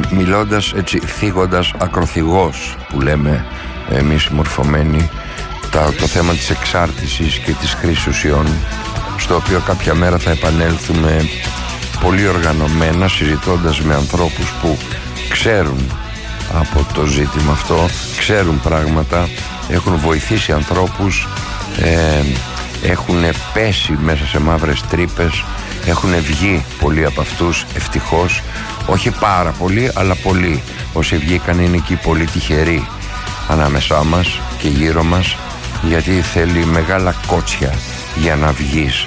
μιλώντας έτσι, θίγοντας ακροθυγός που λέμε εμείς οι μορφωμένοι, το θέμα της εξάρτησης και της χρήσης ουσιών, στο οποίο κάποια μέρα θα επανέλθουμε πολύ οργανωμένα, συζητώντας με ανθρώπους που ξέρουν από το ζήτημα αυτό, ξέρουν πράγματα, έχουν βοηθήσει ανθρώπους, έχουν πέσει μέσα σε μαύρες τρύπες, έχουν βγει πολλοί από αυτούς, ευτυχώς, όχι πάρα πολλοί αλλά πολλοί. Όσοι βγήκαν είναι εκεί πολύ τυχεροί ανάμεσά μας και γύρω μας, γιατί θέλει μεγάλα κότσια για να βγεις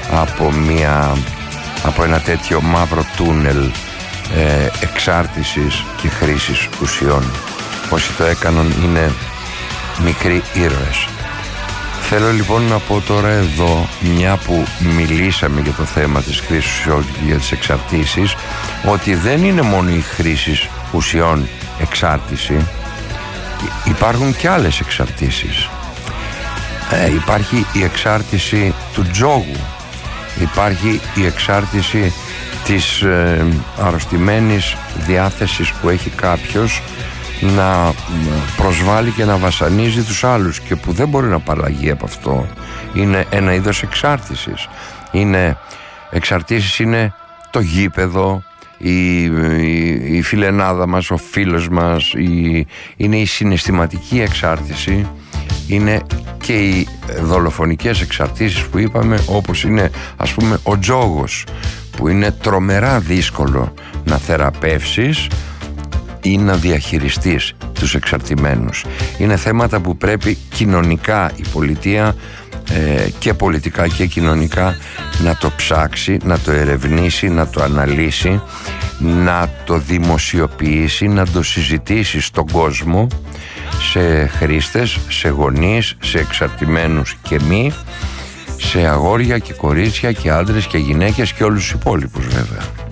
από ένα τέτοιο μαύρο τούνελ εξάρτησης και χρήσης ουσιών. Όσοι το έκαναν είναι μικροί ήρωες. Θέλω λοιπόν να πω τώρα εδώ, μια που μιλήσαμε για το θέμα της χρήσης ουσιών και για τις εξαρτήσεις, ότι δεν είναι μόνο η χρήση ουσιών εξάρτηση, υπάρχουν και άλλες εξαρτήσεις. Υπάρχει η εξάρτηση του τζόγου, υπάρχει η εξάρτηση της αρρωστημένης διάθεσης που έχει κάποιος να προσβάλλει και να βασανίζει τους άλλους και που δεν μπορεί να απαλλαγεί από αυτό. Είναι ένα είδος εξάρτησης. Εξαρτήσεις είναι το γήπεδο, η φιλενάδα μας, ο φίλος μας, είναι η συναισθηματική εξάρτηση, είναι και οι δολοφονικές εξαρτήσεις που είπαμε, όπως είναι ας πούμε ο τζόγος, που είναι τρομερά δύσκολο να θεραπεύσεις ή να διαχειριστείς τους εξαρτημένους. Είναι θέματα που πρέπει κοινωνικά η πολιτεία και πολιτικά και κοινωνικά να το ψάξει, να το ερευνήσει, να το αναλύσει, να το δημοσιοποιήσει, να το συζητήσει στον κόσμο, σε χρήστες, σε γονείς, σε εξαρτημένους και μη, σε αγόρια και κορίτσια και άντρες και γυναίκες και όλους τους υπόλοιπους βέβαια.